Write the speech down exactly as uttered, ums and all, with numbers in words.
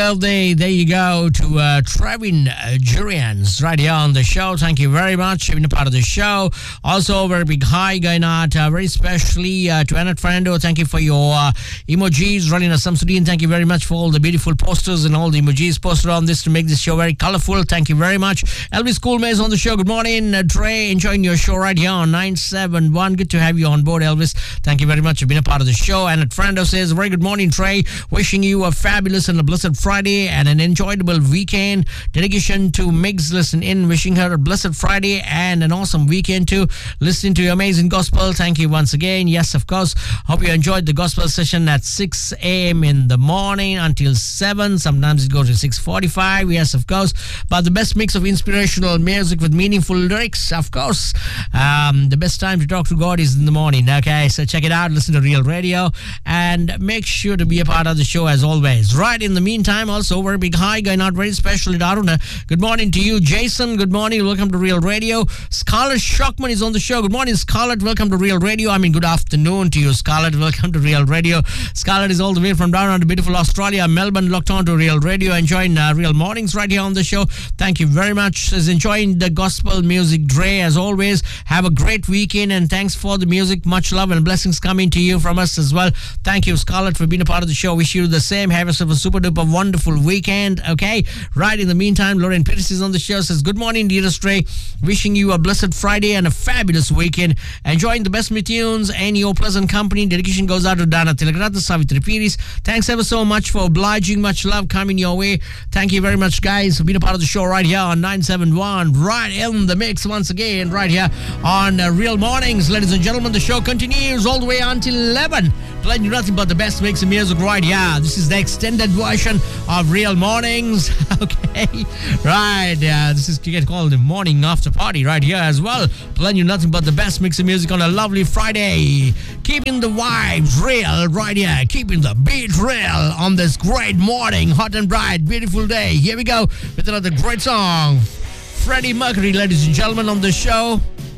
Birthday, there you go to uh, Trevin uh, Jurians right here on the show. Thank you very much for being a part of the show. Also, very big hi going out uh, very specially uh, to Annette Fernando. Thank you for your uh, emojis. Rolina Samsudin, thank you very much for all the beautiful posters and all the emojis posted on this to make this show very colorful. Thank you very much. Elvis Coolmaze on the show. Good morning, uh, Trey. Enjoying your show right here on nine seven one. Good to have you on board, Elvis. Thank you very much for being a part of the show. Annette Fernando says, very good morning, Trey. Wishing you a fabulous and a blessed Friday and an enjoyable weekend. Dedication to Migs Listen In, wishing her a blessed Friday and an awesome weekend too. Listening to your amazing gospel. Thank you once again. Yes, of course. Hope you enjoyed the gospel session at six a.m. in the morning until seven. Sometimes it goes to six forty-five. Yes, of course. But the best mix of inspirational music with meaningful lyrics, of course. Um, the best time to talk to God is in the morning. Okay, so check it out. Listen to Real Radio and make sure to be a part of the show as always. Right, in the meantime, also very big hi going out very specially to Aruna. Good morning to you, Jason. Good morning. Welcome to Real Radio. Scarlett Shockman is on the show. Good morning, Scarlett. Welcome to Real Radio. I mean, good afternoon to you, Scarlett. Welcome to Real Radio. Scarlett is all the way from down under beautiful Australia, Melbourne, locked on to Real Radio, enjoying uh, Real Mornings right here on the show. Thank you very much. Is enjoying the gospel music, Dre, as always. Have a great weekend and thanks for the music. Much love and blessings coming to you from us as well. Thank you, Scarlett, for being a part of the show. Wish you the same. Have yourself a super duper wonderful weekend. Okay, right, in the meantime, Lauren Pettis is on the show. Says, good morning, dearest Ray. Wishing you a blessed Friday and a fabulous weekend. Enjoying the best me tunes and your pleasant company. Dedication goes out to Dana Tilagrata, Savitri Piris. Thanks ever so much for obliging. Much love coming your way. Thank you very much, guys, for being a part of the show right here on nine seven one. Right in the mix once again, right here on uh, Real Mornings. Ladies and gentlemen, the show continues all the way until eleven. Playing you nothing but the best mix of music right here. This is the extended version of Real Mornings. Okay, right. Yeah, this is get called the morning after party right here as well. Playing you nothing but the best mix of music on a lovely Friday. Keeping the vibes real right here. Keeping the beat real on this great morning, hot and bright, beautiful day. Here we go with another great song. Freddie Mercury, ladies and gentlemen, on the show.